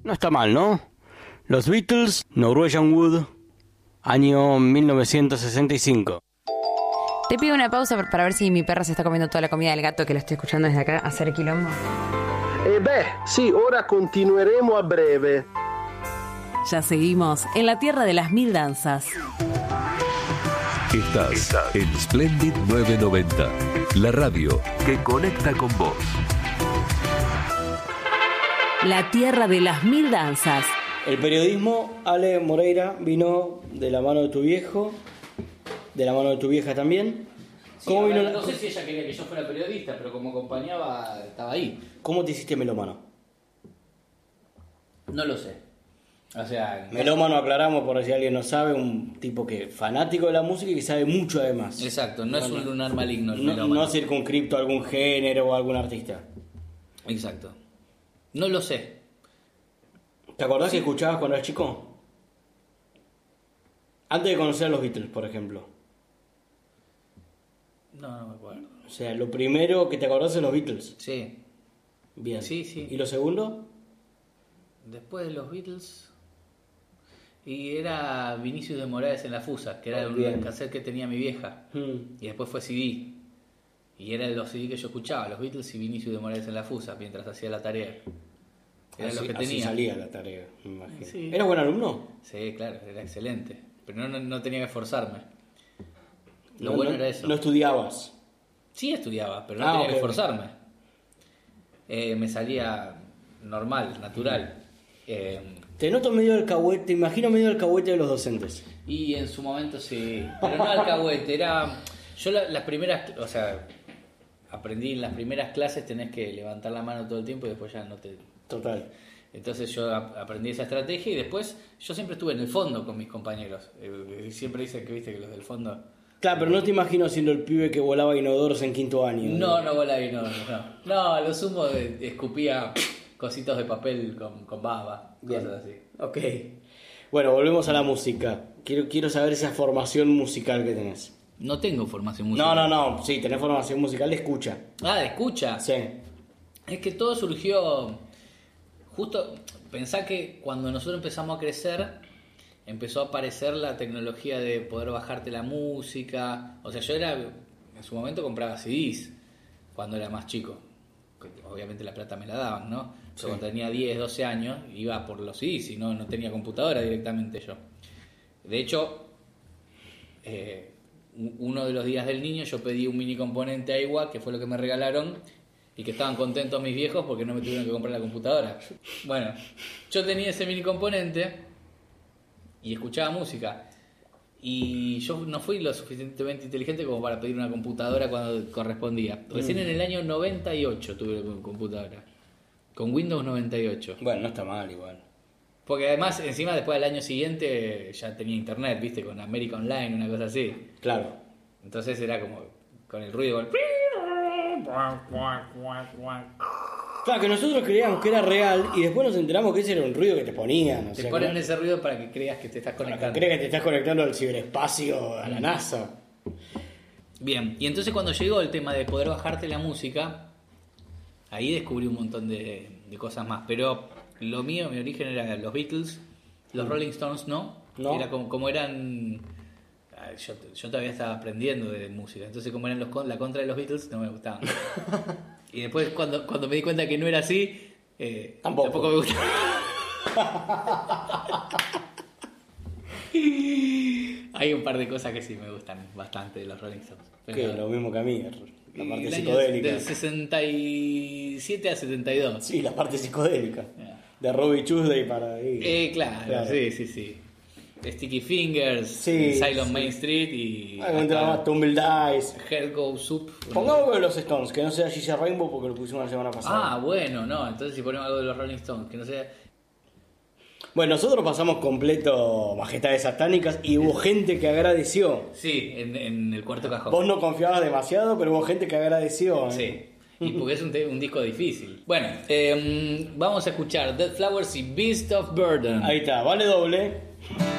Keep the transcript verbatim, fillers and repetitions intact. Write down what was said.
No está mal, ¿no? Los Beatles, Norwegian Wood, año mil novecientos sesenta y cinco. Te pido una pausa para ver si mi perra se está comiendo toda la comida del gato, que la estoy escuchando desde acá hacer quilombo. E beh, sì, ora continueremo a breve. Ya seguimos en la tierra de las mil danzas. Estás, Estás en Splendid novecientos noventa, la radio que conecta con vos. La tierra de las mil danzas. El periodismo, Ale Moreira, vino de la mano de tu viejo, de la mano de tu vieja también. Sí, ¿Cómo ver, vino la... No sé si ella quería que yo fuera periodista, pero como acompañaba, estaba ahí. ¿Cómo te hiciste melómano? No lo sé. O sea, Melómano, aclaramos por si alguien no sabe, un tipo que fanático de la música y que sabe mucho además. exacto, no es un lunar maligno el No, melómano. no circunscripto a algún género o a algún artista. Exacto. No lo sé. ¿Te acordás que escuchabas cuando eras chico? Antes de conocer a los Beatles, por ejemplo. No, no me acuerdo. O sea, lo primero que te acordás de los Beatles. Sí. Bien. Sí, sí. ¿Y lo segundo? Después de los Beatles. Y era Vinicius de Moraes en la Fusa, que era Oh, un bien. cassette que tenía mi vieja. Hmm. Y después fue C D. Y eran los C D que yo escuchaba, los Beatles y Vinicius de Moraes en la Fusa, mientras hacía la tarea. Eran Así, los que así tenía. salía la tarea, me imagino. Sí. ¿Eras buen alumno? Sí, claro, era excelente. Pero no, no, no tenía que esforzarme. Lo No, bueno no- era eso. No estudiabas. Sí estudiaba, pero no Ah, tenía ok. que esforzarme. Eh, me salía normal, natural. Eh, Te noto medio alcahuete, te imagino medio alcahuete de los docentes. y en su momento sí, pero no alcahuete, era... Yo la- las primeras, o sea, aprendí en las primeras clases tenés que levantar la mano todo el tiempo y después ya no te... Total. Entonces yo ap- aprendí esa estrategia y después yo siempre estuve en el fondo con mis compañeros. Eh, siempre dicen que viste que los del fondo... Claro, pero no te imagino siendo el pibe que volaba inodoros en quinto año. No, no volaba y no, no. No, a lo sumo de- escupía cositos de papel con, con baba, Bien. cosas así. Ok. Bueno, volvemos a la música. Quiero, quiero saber esa formación musical que tenés. No tengo formación musical. No, no, no. Sí, tenés formación musical de escucha. Ah, de escucha. Sí. Es que todo surgió justo, pensá que cuando nosotros empezamos a crecer, empezó a aparecer la tecnología de poder bajarte la música. O sea, yo era, en su momento compraba C Ds cuando era más chico. Obviamente la plata me la daban, ¿no? Yo Sí. cuando tenía diez, doce años iba por los C Ds y no, no tenía computadora directamente yo. De hecho, eh, uno de los días del niño yo pedí un mini componente a Aiwa, que fue lo que me regalaron, y que estaban contentos mis viejos porque no me tuvieron que comprar la computadora. Bueno, yo tenía ese mini componente y escuchaba música. Y yo no fui lo suficientemente inteligente como para pedir una computadora cuando correspondía. Recién en el año noventa y ocho tuve la computadora. Con Windows noventa y ocho. Bueno, no está mal igual. Porque además, encima después del año siguiente ya tenía internet, viste, con América Online, una cosa así. Claro. Entonces era como con el ruido. Con... Claro, que nosotros creíamos que era real y después nos enteramos que ese era un ruido que te ponían. O Te sea, ponen que, ese ruido para que creas que te estás para que conectando. crees que te estás conectando al ciberespacio, a la NASA. Bien, y entonces cuando llegó el tema de poder bajarte la música, ahí descubrí un montón de, de cosas más. Pero lo mío, mi origen era los Beatles, los Rolling Stones no. No. Era como, como eran... ah, Yo, yo todavía estaba aprendiendo de música, entonces como eran los con- la contra de los Beatles no me gustaban. Y después cuando, cuando me di cuenta que no era así, eh, Tampoco. tampoco me gustaba. Hay un par de cosas que sí me gustan bastante de los Rolling Stones. Que lo mismo que a mí, la Y parte el año psicodélica. del sesenta y siete a setenta y dos. Sí, la parte psicodélica. Yeah. De Robbie Tuesday para ahí. Eh, claro, Claro. sí, sí, sí. Sticky Fingers, Sí, Silent sí. Main Street y Algún tema hasta más, Tumble Dice. Hair Goes Up. Pongamos algo de los Stones, que no sea Gigi Rainbow porque lo pusimos la semana pasada. Ah, bueno, no, entonces si ponemos algo de los Rolling Stones, que no sea... Bueno, nosotros pasamos completo Majestades Satánicas y hubo gente que agradeció. Sí, en, en el cuarto cajón. Vos no confiabas demasiado, pero hubo gente que agradeció. ¿eh? Sí, y porque es un, te- un disco difícil. Bueno, eh, vamos a escuchar Dead Flowers y Beast of Burden. Ahí está, vale doble.